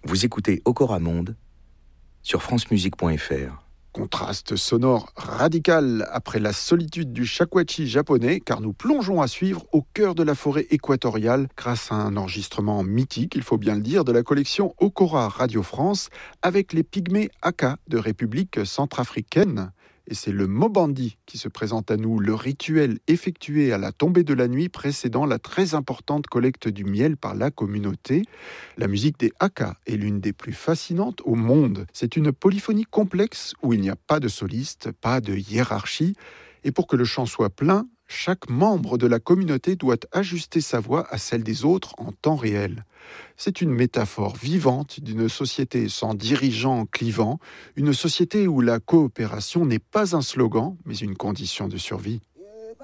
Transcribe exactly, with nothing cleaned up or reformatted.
Vous écoutez Okora Monde sur francemusique point f r. Contraste sonore radical après la solitude du shakuhachi japonais, car nous plongeons à suivre au cœur de la forêt équatoriale grâce à un enregistrement mythique, il faut bien le dire, de la collection Okora Radio France avec les pygmées Aka de République centrafricaine. Et c'est le Mobandi qui se présente à nous, le rituel effectué à la tombée de la nuit précédant la très importante collecte du miel par la communauté. La musique des Aka est l'une des plus fascinantes au monde. C'est une polyphonie complexe où il n'y a pas de soliste, pas de hiérarchie. Et pour que le chant soit plein, chaque membre de la communauté doit ajuster sa voix à celle des autres en temps réel. C'est une métaphore vivante d'une société sans dirigeants clivants, une société où la coopération n'est pas un slogan, mais une condition de survie.